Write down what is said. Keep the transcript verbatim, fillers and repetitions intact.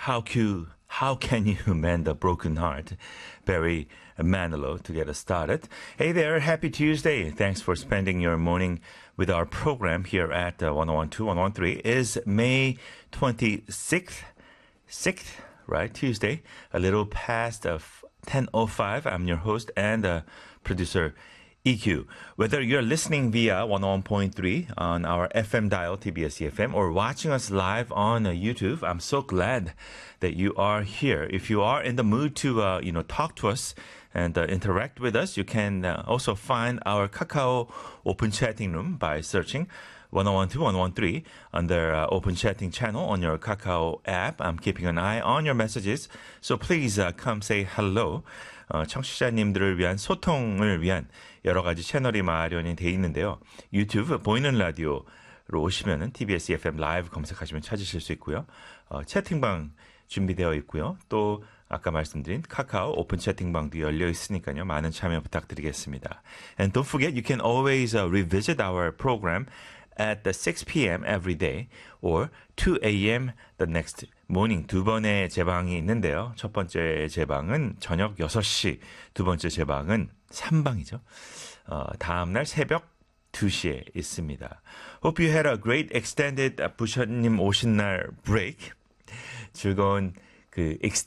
How can, how can you mend a broken heart? Barry Manilow to get us started. Hey there, happy Tuesday. Thanks for spending your morning with our program here at uh, one oh one two, one oh one three. Is May twenty-sixth, sixth, right? Tuesday, a little past of ten oh five. I'm your host and uh, producer E Q. Whether you're listening via one oh one point three on our F M dial, T B S E F M, or watching us live on uh, YouTube, I'm so glad that you are here. If you are in the mood to, uh, you know, talk to us and uh, interact with us, you can uh, also find our Kakao open chatting room by searching one oh one two, one oh one three under uh, open chatting channel on your Kakao app. I'm keeping an eye on your messages, so please uh, come say hello. 어, 청취자님들을 위한 소통을 위한 여러 가지 채널이 마련이 돼 있는데요. 유튜브 보이는 라디오로 오시면은 티비에스 에프엠 라이브 검색하시면 찾으실 수 있고요. 어, 채팅방 준비되어 있고요. 또 아까 말씀드린 카카오 오픈 채팅방도 열려 있으니까요. 많은 참여 부탁드리겠습니다. And don't forget, you can always uh, revisit our program at the six p.m. every day or two a.m. the next morning. 두 번의 재방이 있는데요. 첫 번째 재방은 저녁 여섯 시, 두 번째 재방은 삼 방이죠. 어, 다음날 새벽 두 시에 있습니다. Hope you had a great extended 부처님 오신 날 break. 즐거운 그